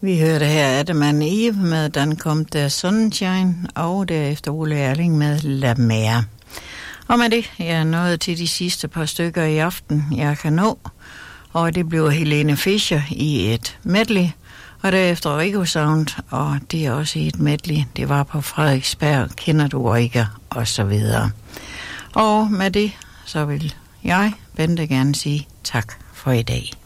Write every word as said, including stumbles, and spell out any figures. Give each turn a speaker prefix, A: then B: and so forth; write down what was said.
A: Vi hørte her Adam and Eve med Den kom der Sunshine, og derefter Ole Erling med La Mer. Og med det, jeg er nået til de sidste par stykker i aften, jeg kan nå, og det bliver Helene Fischer i et medley, og derefter Rico Sound, og det er også i et medley, det var på Frederiksberg, Kender du Rikke, og så videre. Og med det, så vil jeg, Bente, gerne sige tak for i dag.